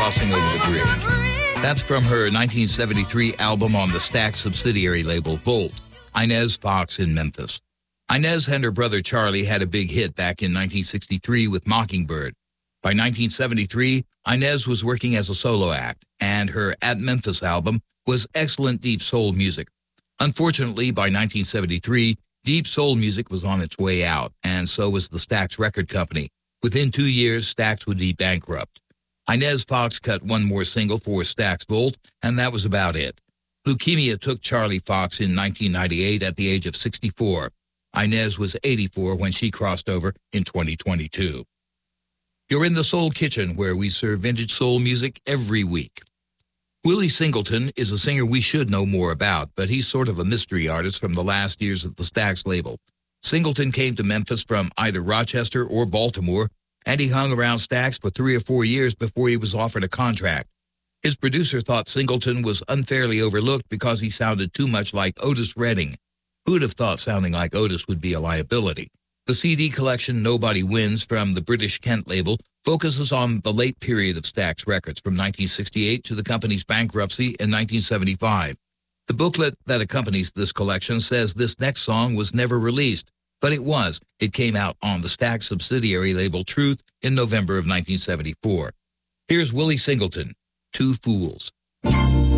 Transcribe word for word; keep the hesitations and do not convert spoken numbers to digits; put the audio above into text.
Crossing Over the Bridge. That's from her nineteen seventy-three album on the Stax subsidiary label Volt, Inez Fox in Memphis. Inez and her brother Charlie had a big hit back in nineteen sixty-three with Mockingbird. By nineteen seventy-three, Inez was working as a solo act, and her At Memphis album was excellent deep soul music. Unfortunately, by nineteen seventy-three, deep soul music was on its way out, and so was the Stax record company. Within two years, Stax would be bankrupt. Inez Fox cut one more single for Stax Volt, and that was about it. Leukemia took Charlie Fox in nineteen ninety-eight at the age of sixty-four. Inez was eighty-four when she crossed over in twenty twenty-two. You're in the Soul Kitchen, where we serve vintage soul music every week. Willie Singleton is a singer we should know more about, but he's sort of a mystery artist from the last years of the Stax label. Singleton came to Memphis from either Rochester or Baltimore, and he hung around Stax for three or four years before he was offered a contract. His producer thought Singleton was unfairly overlooked because he sounded too much like Otis Redding. Who'd have thought sounding like Otis would be a liability? The C D collection Nobody Wins from the British Kent label focuses on the late period of Stax Records from nineteen sixty-eight to the company's bankruptcy in nineteen seventy-five. The booklet that accompanies this collection says this next song was never released, but it was. It came out on the Stax subsidiary label Truth in November of nineteen seventy-four. Here's Willie Singleton, Two Fools.